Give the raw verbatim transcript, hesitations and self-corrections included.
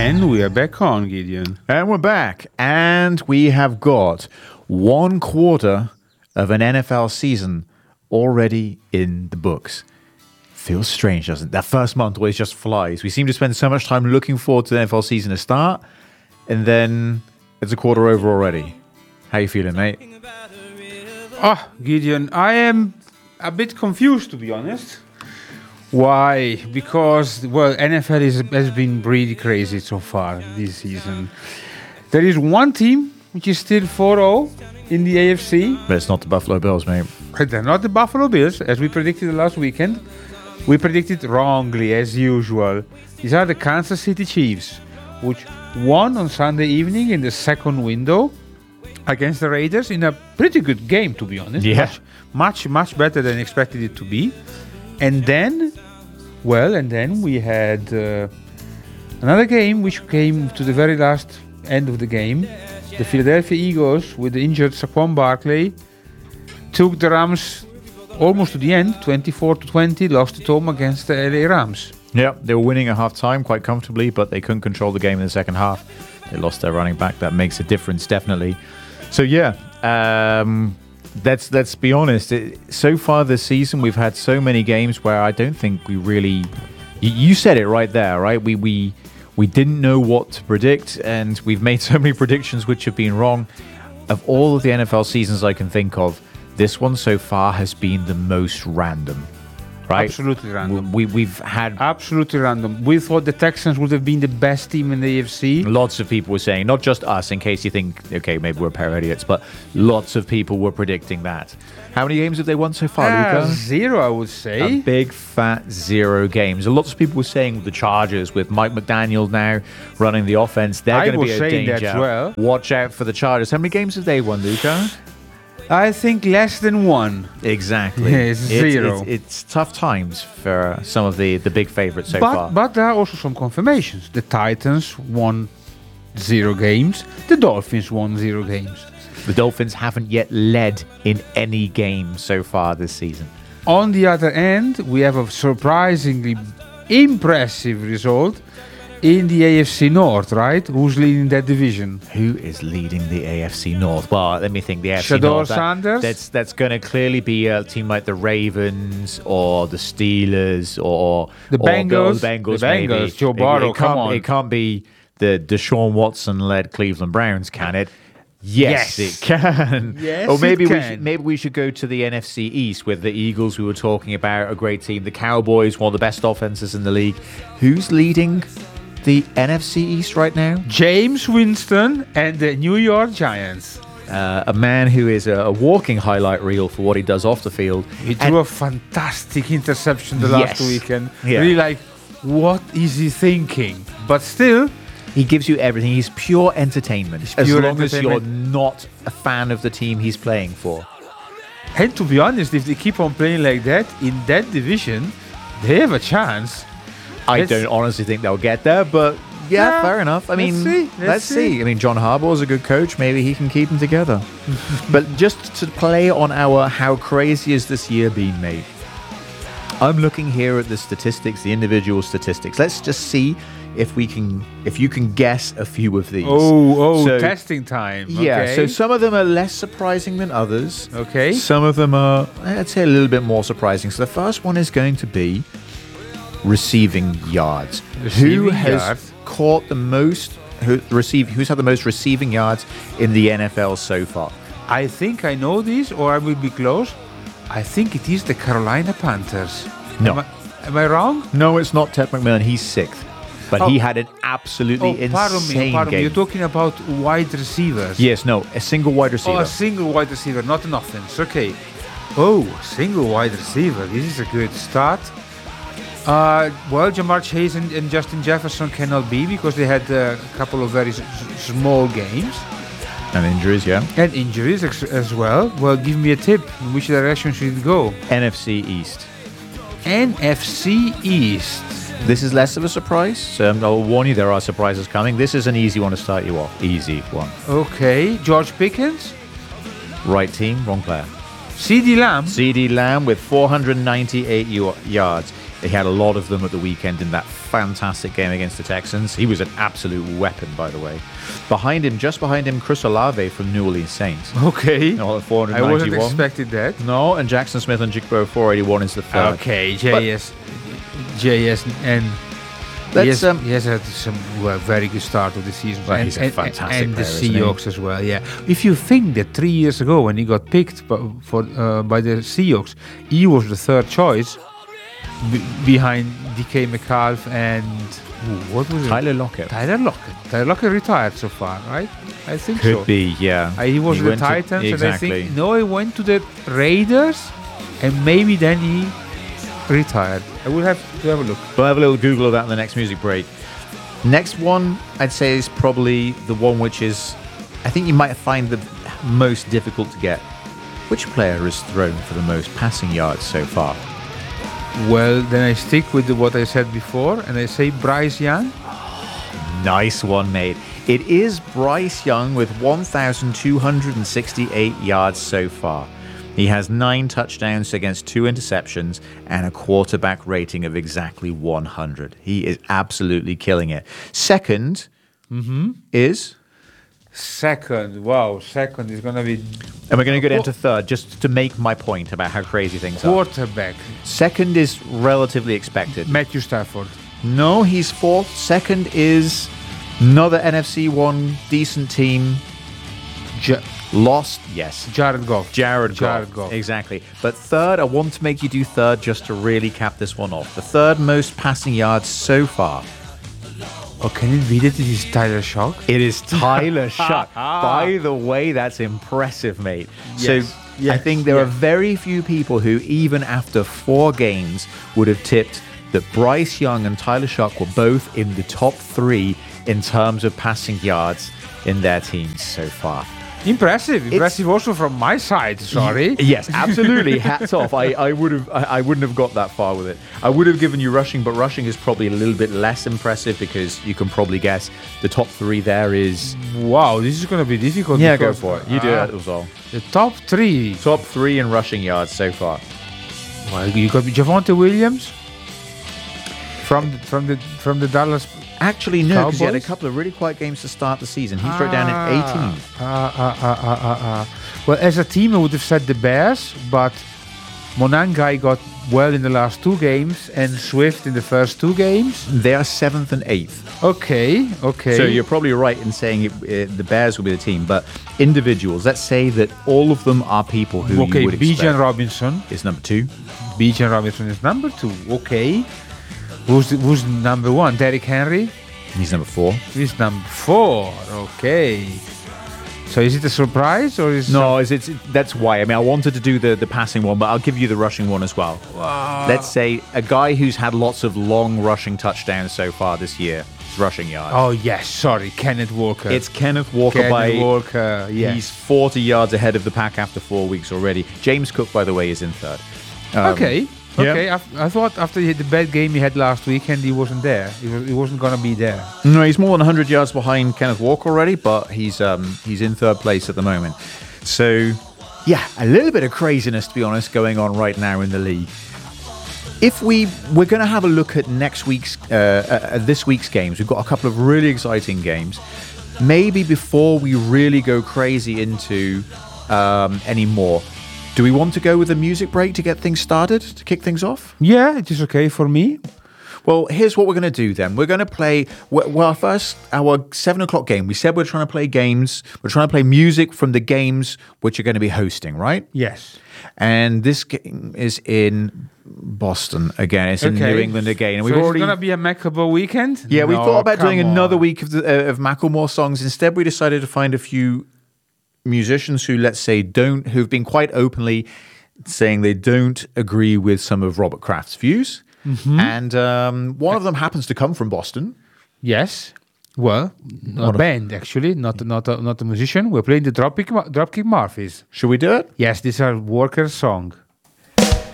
And we are back on, Gideon. And we're back. And we have got one quarter of an N F L season already in the books. Feels strange, doesn't it? That first month always just flies. We seem to spend so much time looking forward to the N F L season to start, and then it's a quarter over already. How you feeling, mate? Oh, Gideon, I am a bit confused, to be honest. Why? Because, well, N F L is, has been really crazy so far this season. There is one team which is still four oh in the A F C. But it's not the Buffalo Bills, mate. They're not the Buffalo Bills, as we predicted last weekend. We predicted wrongly, as usual. These are the Kansas City Chiefs, which won on Sunday evening in the second window against the Raiders in a pretty good game, to be honest. Yeah. Much, much, much better than expected it to be. And then, well, and then we had uh, another game which came to the very last end of the game. The Philadelphia Eagles, with the injured Saquon Barkley, took the Rams almost to the end, twenty-four to twenty, lost at home against the L A Rams. Yeah, they were winning at half-time quite comfortably, but they couldn't control the game in the second half. They lost their running back. That makes a difference, definitely. So, yeah, um, let's, let's be honest. It, so far this season, we've had so many games where I don't think we really... You, you said it right there, right? We, we, we didn't know what to predict, and we've made so many predictions which have been wrong. Of all of the N F L seasons I can think of, this one so far has been the most random, right? Absolutely random. We, we've had... Absolutely random. We thought the Texans would have been the best team in the A F C. Lots of people were saying, not just us, in case you think, okay, maybe we're a pair of idiots, but lots of people were predicting that. How many games have they won so far, Uh, Luca? zero, I would say. A big, fat zero games. Lots of people were saying with the Chargers, with Mike McDaniel now running the offense, they're I going to was be a saying danger. that as well. Watch out for the Chargers. How many games have they won, Luca? I think less than one. Exactly. It's zero. It's, it's, it's tough times for some of the, the big favorites so but, far. But there are also some confirmations. The Titans won zero games. The Dolphins won zero games. The Dolphins haven't yet led in any game so far this season. On the other end, we have a surprisingly impressive result in the A F C North, right? Who's leading that division? Who is leading the A F C North? Well, let me think. The A F C Shador North. that- Sanders? That's that's going to clearly be a team like the Ravens or the Steelers or The or Bengals. The Bengals, The Bengals, maybe. Joe It- Burrow, It, can't, come on. It can't be the Deshaun Watson-led Cleveland Browns, can it? Yes, Yes. it can. Yes, or maybe it we can. should, maybe we should go to the N F C East with the Eagles, we were talking about, a great team. The Cowboys, one of the best offenses in the league. Who's leading the N F C East right now? James Winston and the New York Giants. Uh, a man who is a, a walking highlight reel for what he does off the field. He And- threw a fantastic interception the last Yes. weekend. Yeah. Really like, what is he thinking? But still, He gives you everything. He's pure entertainment. as pure long as you're entertainment. not a fan of the team he's playing for. and to be honest, if they keep on playing like that in that division, they have a chance. I Let's- don't honestly think they'll get there, but yeah, Yeah, fair enough. I let's mean, see, let's, let's see. see. I mean, John Harbaugh's a good coach. Maybe he can keep them together. But just to play on our how crazy has this year been, mate? I'm looking here at the statistics, the individual statistics. Let's just see if we can, if you can guess a few of these. Oh, oh, So- testing time. Yeah, okay. so some of them are less surprising than others. Okay. Some of them are, I'd say, a little bit more surprising. So the first one is going to be receiving yards. Who Receiving has yards. caught the most, who receive, who's had the most receiving yards in the N F L so far? I think I know this, or I will be close. I think it is the Carolina Panthers. No. Am I, am I wrong? No, it's not Ted McMillan. He's sixth. But Oh. he had an absolutely Oh, pardon insane me, pardon me. game. You're talking about wide receivers. Yes, no, a single wide receiver. Oh, a single wide receiver, not an offense. Okay. Oh, single wide receiver. This is a good start. Uh, well, Jamar Chase and, and Justin Jefferson cannot be because they had uh, a couple of very s- s- small games And injuries, yeah. and injuries ex- as well. Well, give me a tip. In which direction should it go? N F C East. N F C East. This is less of a surprise. So um, I'll warn you, there are surprises coming. This is an easy one to start you off. Easy one. Okay. George Pickens. Right team, wrong player. CeeDee Lamb. CeeDee Lamb with four hundred ninety-eight y- yards. He had a lot of them at the weekend in that fantastic game against the Texans. He was an absolute weapon, by the way. Behind him, just behind him, Chris Olave from New Orleans Saints. Okay. All at four I ninety-one. wasn't expecting that. No, and Jackson Smith and Jigbo four eighty-one is the third. Okay, J S. J S and... Let's, He has, um, he has had some well, very good start of the season. Well, and, he's a and, fantastic and the player, isn't he? Seahawks as well. Yeah, if you think that three years ago when he got picked by, for uh, by the Seahawks, he was the third choice b- behind D K Metcalf and ooh, what was Tyler it? Lockett. Tyler Lockett. Tyler Lockett retired so far, right? I think Could so. be, yeah. Uh, he was He the went to- Titans, exactly. and I think no, he went to the Raiders, and maybe then he retired. I will have to have a look. We'll have a little Google of that in the next music break. Next one, I'd say, is probably the one which is, I think you might find the most difficult to get. Which player has thrown for the most passing yards so far? Well, then I stick with the, what I said before, and I say Bryce Young. Nice one, mate. It is Bryce Young with one thousand two hundred sixty-eight yards so far. He has nine touchdowns against two interceptions and a quarterback rating of exactly one hundred. He is absolutely killing it. Second is... Second, wow, second is going to be And we're going to go down to third just to make my point about how crazy things are. quarterback, Second is relatively expected. Matthew Stafford. No, he's fourth. Second is another N F C one decent team. Ja- Lost, yes. Jared Goff. Jared Goff. Jared Goff. Exactly. But third, I want to make you do third just to really cap this one off. The third most passing yards so far. Oh, can it be that it is Tyler Shock? It is Tyler Shuck. By the way, that's impressive, mate. Yes. So I Yes. think there Yeah. are very few people who, even after four games, would have tipped that Bryce Young and Tyler Shuck were both in the top three in terms of passing yards in their teams so far. Impressive, impressive also from my side. Sorry. Yes, absolutely. Hats off. I, I would have I, I wouldn't have got that far with it. I would have given you rushing, but rushing is probably a little bit less impressive because you can probably guess the top three there is. Wow, this is going to be difficult. Yeah, go because, for it. You do uh, that as well. The top three. Top three in rushing yards so far. Well, you got Javonte Williams from the, from the from the Dallas. Actually, no, because he had a Cowboys? couple of really quiet games to start the season. He broke down at eighteen. Ah, ah, ah, ah, ah, ah. Well, as a team, I would have said the Bears, but Monangai got well in the last two games, and Swift in the first two games. They are seventh and eighth. Okay, okay. So you're probably right in saying it, uh, the Bears will be the team, but individuals. Let's say that all of them are people who okay. you would Bijan expect. Robinson. Is number two. Bijan Robinson is number two. Okay. Who's the, who's number one? Derrick Henry. He's number four. He's number four. Okay. So is it a surprise or is No, it's, it's that's why. I mean, I wanted to do the, the passing one, but I'll give you the rushing one as well. Wow. Let's say a guy who's had lots of long rushing touchdowns so far this year. His rushing yards. Oh yes, sorry, Kenneth Walker. It's Kenneth Walker Kenneth by Walker. Yes. He's forty yards ahead of the pack after four weeks already. James Cook, by the way, is in third. Um, okay. yeah. Okay. I, I thought after he had the bad game he had last weekend, he wasn't there. He, was, he wasn't gonna be there. No, he's more than one hundred yards behind Kenneth Walker already, but he's um, he's in third place at the moment. So, yeah, a little bit of craziness, to be honest, going on right now in the league. If we we're going to have a look at next week's uh, uh, this week's games, we've got a couple of really exciting games. Maybe before we really go crazy into um, any more, do we want to go with a music break to get things started, to kick things off? Yeah, it is okay for me. Well, here's what we're going to do then. We're going to play, well, first, our seven o'clock game. We said we're trying to play games. We're trying to play music from the games which you're going to be hosting, right? Yes. And this game is in Boston again. It's in Okay. New England again. And So we've is already. it gonna be a Macabre weekend? Yeah, we No, thought about doing come another on. week of, the, uh, of Macklemore songs. Instead, we decided to find a few musicians who, let's say, don't, who've been quite openly saying they don't agree with some of Robert Kraft's views. Mm-hmm. And um, one of them happens to come from Boston. Yes. Well, a What a- band actually, not not a, not a musician. We're playing the Dropkick Ma- Dropkick Murphys. Should we do it? Yes, this is our worker song.